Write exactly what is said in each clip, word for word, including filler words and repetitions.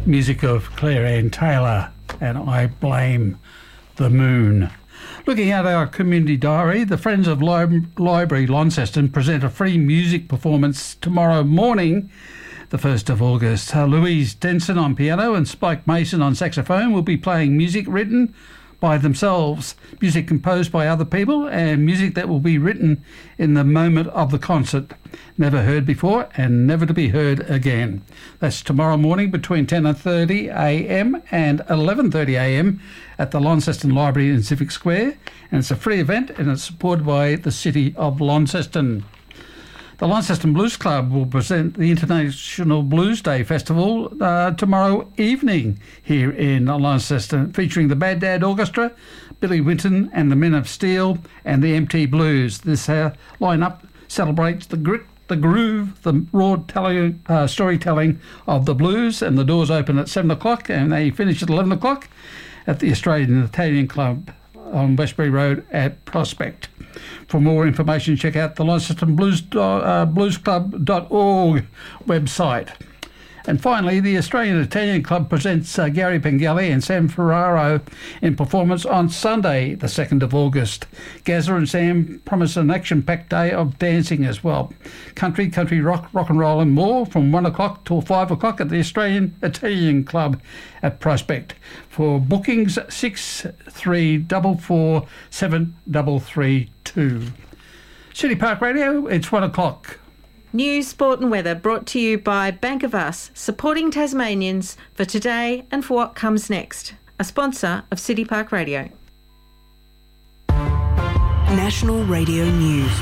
Music of Claire Ann Taylor and I Blame the Moon. Looking at our community diary, the Friends of Lib- Library Launceston present a free music performance tomorrow morning, the first of August. Uh, Louise Denson on piano and Spike Mason on saxophone will be playing music written by themselves, music composed by other people, and music that will be written in the moment of the concert. Never heard before and never to be heard again. That's tomorrow morning between ten thirty a m and eleven thirty a m at the Launceston Library in Civic Square. And it's a free event and it's supported by the City of Launceston. The Launceston Blues Club will present the International Blues Day Festival uh, tomorrow evening here in Launceston, featuring the Bad Dad Orchestra, Billy Winton and the Men of Steel, and the M T Blues. This uh, lineup celebrates the grit, the groove, the raw telling, uh, storytelling of the blues, and the doors open at seven o'clock and they finish at eleven o'clock at the Australian Italian Club on Westbury Road at Prospect. For more information, check out the Launceston Blues, uh, blues club dot org website. And finally, the Australian Italian Club presents uh, Gary Pengelly and Sam Ferraro in performance on Sunday, the second of August. Gazza and Sam promise an action-packed day of dancing as well. Country, country rock, rock and roll and more from one o'clock till five o'clock at the Australian Italian Club at Prospect. For bookings, six three four four seven three three two. City Park Radio, it's one o'clock. News, sport and weather brought to you by Bank of Us, supporting Tasmanians for today and for what comes next. A sponsor of City Park Radio. National Radio News.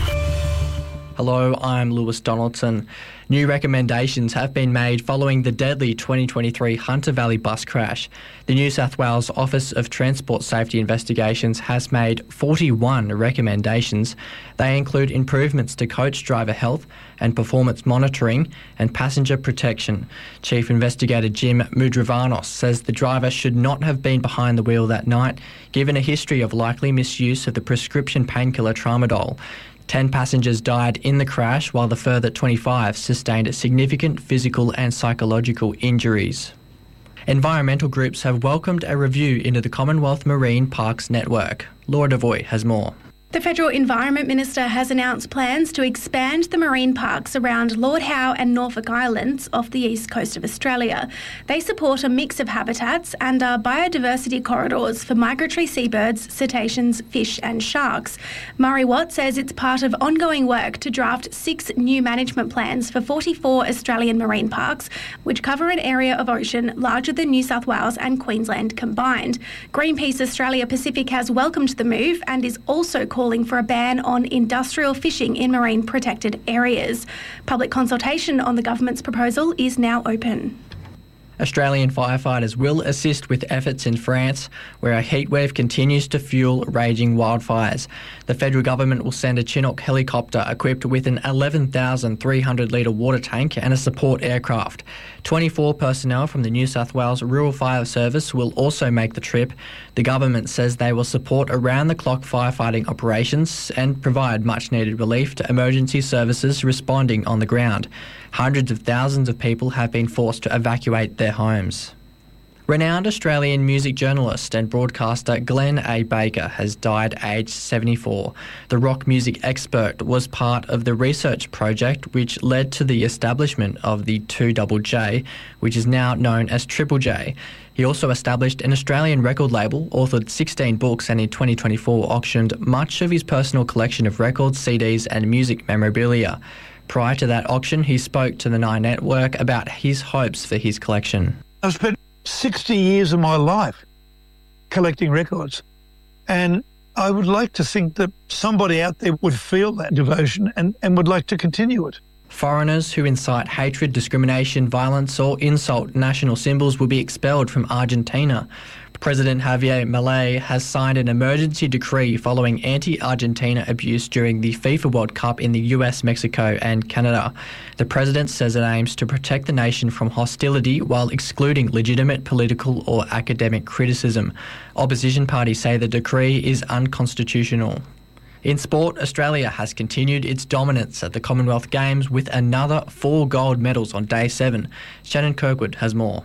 Hello, I'm Lewis Donaldson. New recommendations have been made following the deadly twenty twenty-three Hunter Valley bus crash. The New South Wales Office of Transport Safety Investigations has made forty-one recommendations. They include improvements to coach driver health and performance monitoring and passenger protection. Chief Investigator Jim Mudravanos says the driver should not have been behind the wheel that night, given a history of likely misuse of the prescription painkiller tramadol. Ten passengers died in the crash, while the further twenty-five sustained significant physical and psychological injuries. Environmental groups have welcomed a review into the Commonwealth Marine Parks Network. Laura Devoy has more. The Federal Environment Minister has announced plans to expand the marine parks around Lord Howe and Norfolk Islands off the east coast of Australia. They support a mix of habitats and are biodiversity corridors for migratory seabirds, cetaceans, fish and sharks. Murray Watt says it's part of ongoing work to draft six new management plans for forty-four Australian marine parks, which cover an area of ocean larger than New South Wales and Queensland combined. Greenpeace Australia Pacific has welcomed the move and is also calling calling for a ban on industrial fishing in marine protected areas. Public consultation on the government's proposal is now open. Australian firefighters will assist with efforts in France, where a heatwave continues to fuel raging wildfires. The federal government will send a Chinook helicopter equipped with an eleven thousand three hundred litre water tank and a support aircraft. twenty-four personnel from the New South Wales Rural Fire Service will also make the trip. The government says they will support around-the-clock firefighting operations and provide much-needed relief to emergency services responding on the ground. Hundreds of thousands of people have been forced to evacuate their homes. Renowned Australian music journalist and broadcaster Glenn A. Baker has died aged seventy-four. The rock music expert was part of the research project which led to the establishment of the two J J, which is now known as Triple J. He also established an Australian record label, authored sixteen books and in twenty twenty-four auctioned much of his personal collection of records, C Ds and music memorabilia. Prior to that auction, he spoke to the Nine Network about his hopes for his collection. I've spent sixty years of my life collecting records, and I would like to think that somebody out there would feel that devotion and, and would like to continue it. Foreigners who incite hatred, discrimination, violence or insult national symbols will be expelled from Argentina. President Javier Milei has signed an emergency decree following anti-Argentina abuse during the FIFA World Cup in the U S, Mexico and Canada. The president says it aims to protect the nation from hostility while excluding legitimate political or academic criticism. Opposition parties say the decree is unconstitutional. In sport, Australia has continued its dominance at the Commonwealth Games with another four gold medals on day seven. Shannon Kirkwood has more.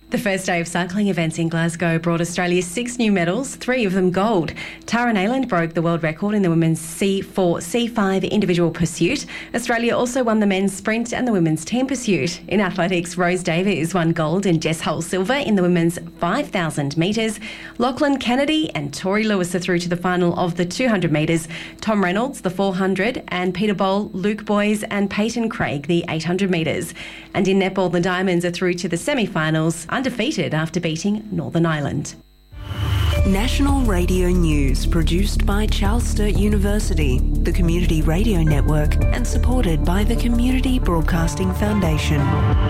The first day of cycling events in Glasgow brought Australia six new medals, three of them gold. Tara Nayland broke the world record in the women's C four C five individual pursuit. Australia also won the men's sprint and the women's team pursuit. In athletics, Rose Davies won gold and Jess Hull silver in the women's five thousand metres. Lachlan Kennedy and Tori Lewis are through to the final of the two hundred metres. Tom Reynolds, the four hundred, and Peter Boll, Luke Boys and Peyton Craig, the eight hundred metres. And in netball, the Diamonds are through to the semi-finals, undefeated after beating Northern Ireland. National Radio News, produced by Charles Sturt University, the Community Radio Network, and supported by the Community Broadcasting Foundation.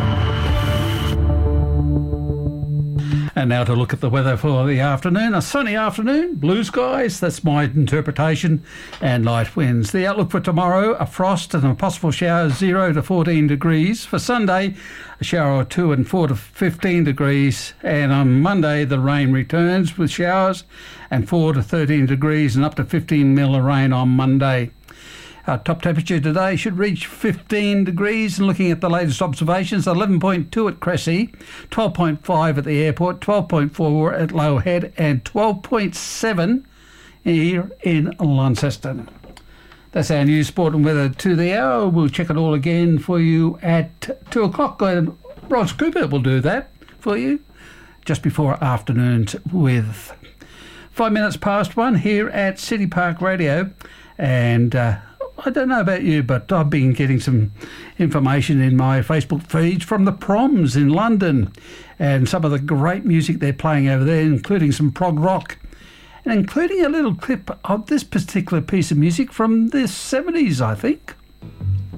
And now to look at the weather for the afternoon. A sunny afternoon, blue skies, that's my interpretation, and light winds. The outlook for tomorrow, a frost and a possible shower, zero to fourteen degrees. For Sunday, a shower or two and four to fifteen degrees. And on Monday, the rain returns with showers and four to thirteen degrees and up to fifteen mil of rain on Monday. Our top temperature today should reach fifteen degrees, and looking at the latest observations, eleven point two at Cressy, twelve point five at the airport, twelve point four at Low Head, and twelve point seven here in Launceston. That's our news, sport and weather to the hour. We'll check it all again for you at two o'clock. And Ross Cooper will do that for you just before afternoons with five minutes past one here at City Park Radio. And uh, I don't know about you, but I've been getting some information in my Facebook feeds from the Proms in London and some of the great music they're playing over there, including some prog rock, and including a little clip of this particular piece of music from the seventies, I think.